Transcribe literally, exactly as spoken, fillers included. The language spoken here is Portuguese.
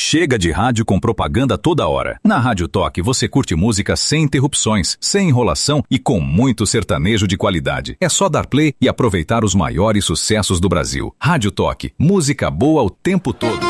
Chega de rádio com propaganda toda hora. Na Rádio Toque você curte música sem interrupções, sem enrolação e com muito sertanejo de qualidade. É só dar play e aproveitar os maiores sucessos do Brasil. Rádio Toque, música boa o tempo todo.